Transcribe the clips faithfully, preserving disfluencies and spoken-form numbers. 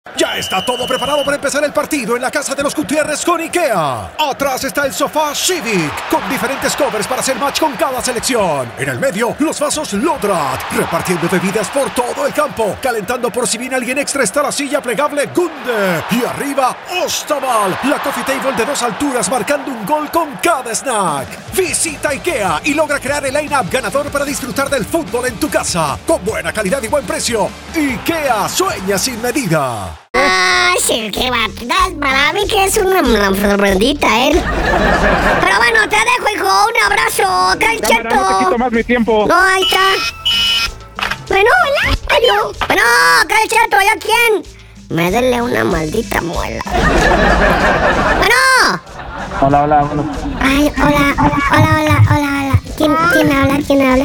Ya está todo preparado para empezar el partido en la casa de los Gutiérrez con IKEA. Atrás está el sofá Civic, con diferentes covers para hacer match con cada selección. En el medio, los vasos Lodrat, repartiendo bebidas por todo el campo. Calentando por si viene alguien extra está la silla plegable Gunde. Y arriba, Ostaval, la coffee table de dos alturas marcando un gol con cada snack. Visita IKEA y logra crear el line-up ganador para disfrutar del fútbol en tu casa. Con buena calidad y buen precio. IKEA sueña sin medida. Ah, sí, qué batalla. Para mí que es una bendita, ¿eh? Pero bueno, te dejo, hijo. Un abrazo. Calcheto. No te quito más mi tiempo. No, ahí está. Bueno, hola. Adiós. Bueno, Calcheto, ¿ya quién? Me denle una maldita muela. Bueno. Hola, hola, hola. Ay, hola, hola, hola, hola, hola. ¿Quién, quién habla? ¿Quién habla?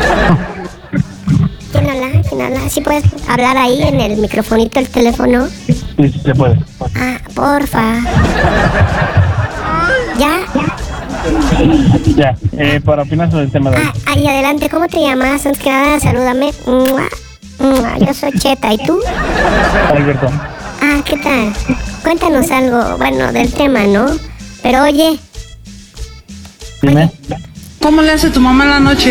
¿Quién habla? ¿Quién habla? ¿Sí puedes hablar ahí en el microfonito del teléfono? Sí, sí, se puede. Ah, porfa. ¿Ya? Ya, eh, para opinar sobre el tema de hoy. Ah, ahí adelante, ¿cómo te llamas? Antes que nada, salúdame. Mua, mua, yo soy Cheta, ¿y tú? Alberto. Ah, ¿qué tal? Cuéntanos algo, bueno, del tema, ¿no? Pero oye... Dime. ¿Cómo le hace tu mamá en la noche?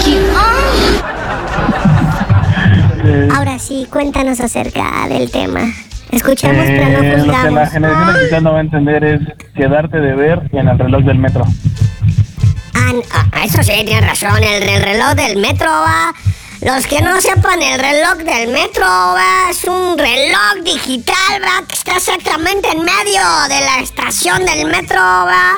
Ahora sí, cuéntanos acerca del tema. Escuchamos, Eh, pero no lo que la juzgamos. generación de cristal no va a entender es quedarte de ver en el reloj del metro. Ah, ah, eso sí, tienes razón, el, el reloj del metro, va. Los que no sepan, el reloj del metro, va, es un reloj digital, va, que está exactamente en medio de la estación del metro, va.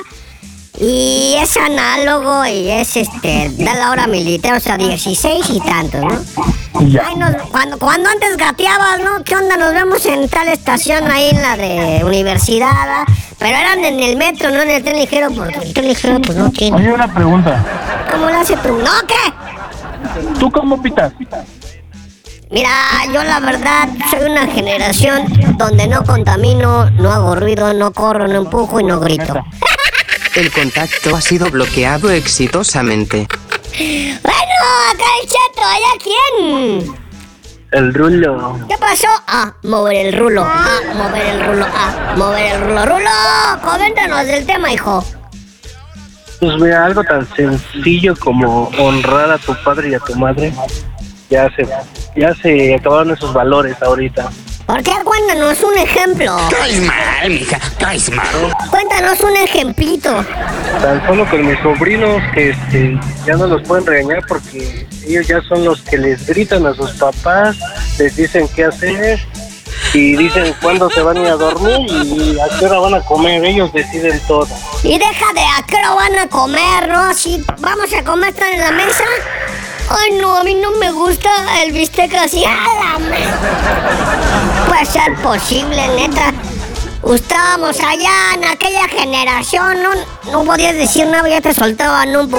Y es análogo y es, este, da la hora militar, o sea, dieciséis y tanto, ¿no? Ya. Ay, nos- cuando, cuando antes gateabas, ¿no? ¿Qué onda? Nos vemos en tal estación ahí en la de universidad, ¿va? Pero eran en el metro, no en el tren ligero, porque el tren ligero, pues no tiene. Oye, una pregunta. ¿Cómo lo hace tú? ¿No? ¿Qué? ¿Tú cómo pitas? Mira, yo la verdad soy una generación donde no contamino, no hago ruido, no corro, no empujo y no grito. El contacto ha sido bloqueado exitosamente. Bueno, acá el chato, ¿allá quién? El rulo. ¿Qué pasó? Ah, mover el rulo. Ah, mover el rulo. Ah, mover el rulo. Rulo, coméntanos del tema, hijo. Pues mira, algo tan sencillo como honrar a tu padre y a tu madre, ya se, ya se acabaron esos valores ahorita. ¿Por qué? Cuéntanos un ejemplo. Caes mal, mija, caes mal. Cuéntanos un ejemplito. Tan solo con mis sobrinos que este, ya no los pueden regañar porque ellos ya son los que les gritan a sus papás, les dicen qué hacer y dicen cuándo se van a ir a dormir y a qué hora van a comer, ellos deciden todo. Y deja de a qué hora van a comer, ¿no? Si vamos a comer, están en la mesa. Ay, no, a mí no me gusta el bistec así. ¡A la me- Puede ser posible, neta. Estábamos allá en aquella generación, no, no podías decir nada, ya te soltaban un puto.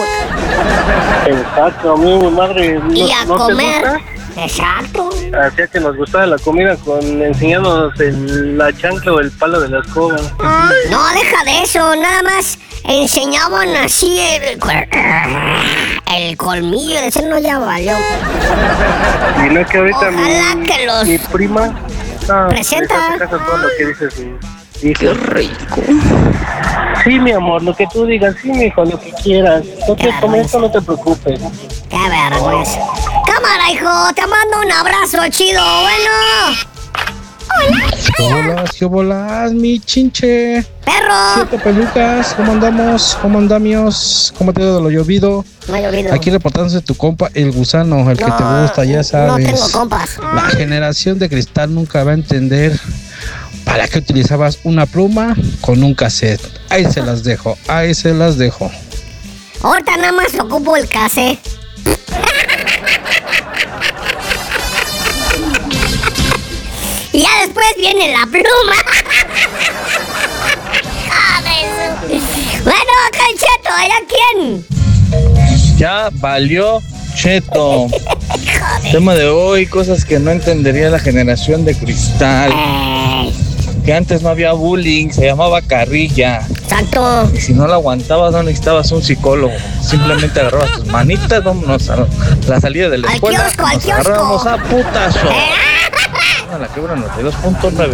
Exacto, a mí mi madre no, Y a no te comer. gusta. Exacto. Hacía que nos gustara la comida con enseñándonos el, la chancla o el palo de la escoba. No, deja de eso, nada más enseñaban así el, el colmillo, de ese no ya valió. Y no que ahorita Ojalá mi, que los mi prima no, presenta. les hace caso a todo lo que dice su hijo. Qué rico. Sí, mi amor, lo que tú digas, sí, mi hijo, lo que quieras. No quieres comer esto, no te preocupes. Qué vergüenza. Cámara, hijo, te mando un abrazo chido, bueno. Hola, ¿qué bolas, mi chinche? Perro. Siete pelucas, ¿cómo andamos? ¿Cómo andamos? ¿Cómo te ha ido lo llovido? No ha llovido. Aquí reportándose tu compa, el gusano, el que te No, gusta, ya sabes. No tengo compas. La generación de cristal nunca va a entender para qué utilizabas una pluma con un cassette. Ahí se las dejo, ahí se las dejo. Ahorita nada más ocupo el cassette. Y ya después viene la pluma. Joder. Bueno, Calcheto, ¿allá quién? Ya valió cheto. Tema de hoy, cosas que no entendería la generación de cristal. Eh, Que antes no había bullying, se llamaba carrilla. exacto. Y si no la aguantabas, no necesitabas un psicólogo. Simplemente agarrabas tus manitas, vámonos a la salida de la Al escuela. kiosco, al nos kiosco. agarrábamos a putazo. Eh, a la quebra noventa y dos punto nueve.